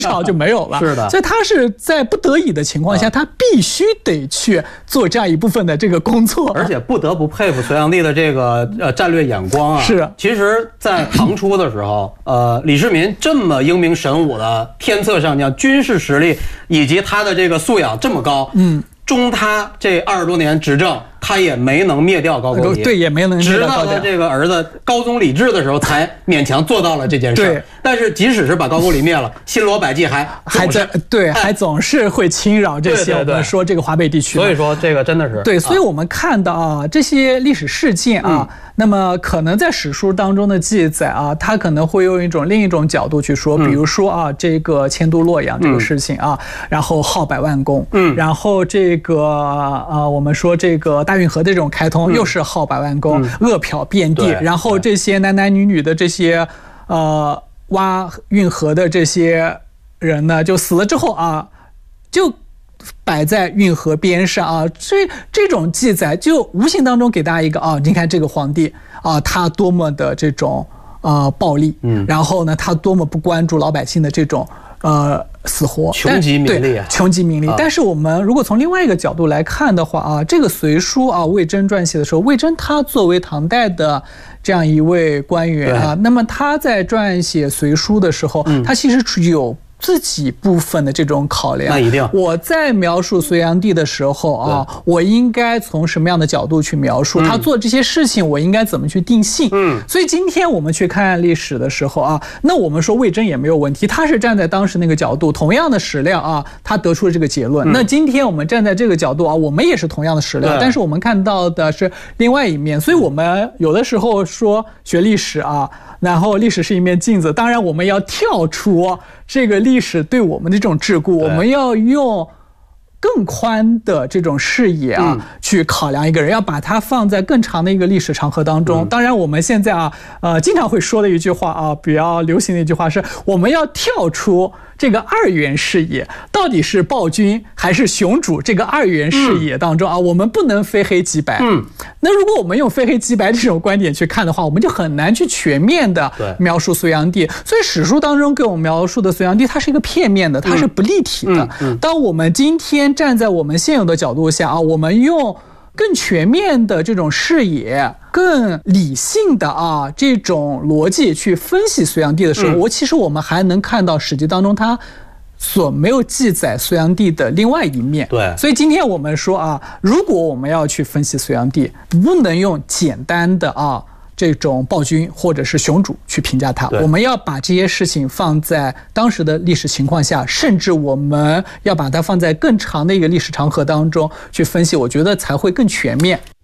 朝就没有了。 是的， 所以他是在不得已的情况下，他必须得去做这样一部分的这个工作。 而且不得不佩服隋炀帝的这个战略眼光啊。 是， 其实，在唐初的时候，李世民这么英明神武的天策上将，军事实力以及他的这个素养这么高，终他这20多年执政，他也没能灭掉高句丽， 对，也没能灭掉高句丽。 直到他这个儿子高宗李治的时候，才勉强做到了这件事。 对， 但是即使是把高句丽灭了，新罗百济还在还总是会侵扰这些我们说这个华北地区。 所以说这个真的是对，所以我们看到啊，这些历史事件啊，那么可能在史书当中的记载啊，它可能会用另一种角度去说，比如说啊，这个迁都洛阳这个事情啊，然后号百万工，然后这个我们说这个大运河的这种开通又是号百万工，饿殍遍地，然后这些男男女女的这些挖运河的这些人呢，就死了之后啊，就摆在运河边上啊，这种记载就无形当中给大家一个你看这个皇帝啊，他多么的这种暴力，然后呢，他多么不关注老百姓的这种死活， 穷极民力啊， 穷极民力。但是我们如果从另外一个角度来看的话啊，这个隋书啊，魏征撰写的时候，魏征他作为唐代的这样一位官员啊，那么他在撰写隋书的时候，他其实有自己部分的这种考量。 那一定。 我在描述隋炀帝的时候啊，我应该从什么样的角度去描述他做这些事情，我应该怎么去定性？所以今天我们去看历史的时候啊，那我们说魏征也没有问题，他是站在当时那个角度，同样的史料啊，他得出了这个结论。那今天我们站在这个角度啊，我们也是同样的史料，但是我们看到的是另外一面。所以我们有的时候说学历史啊，然后历史是一面镜子，当然我们要跳出这个历史对我们的这种桎梏，我们要用更宽的这种视野啊，去考量一个人，要把它放在更长的一个历史长河当中。当然，我们现在经常会说的一句话啊，比较流行的一句话是，我们要跳出这个二元视野，到底是暴君还是雄主？这个二元视野当中啊，我们不能非黑即白。那如果我们用非黑即白这种观点去看的话，我们就很难去全面的描述隋炀帝。所以史书当中给我们描述的隋炀帝，它是一个片面的，它是不立体的。当我们今天站在我们现有的角度下啊，我们用更全面的这种视野，更理性的这种逻辑去分析隋炀帝的时候，其实我们还能看到史记当中他所没有记载隋炀帝的另外一面。 对， 所以今天我们说如果我们要去分析隋炀帝，不能用简单的这种暴君或者是雄主去评价他，我们要把这些事情放在当时的历史情况下，甚至我们要把它放在更长的一个历史长河当中去分析，我觉得才会更全面。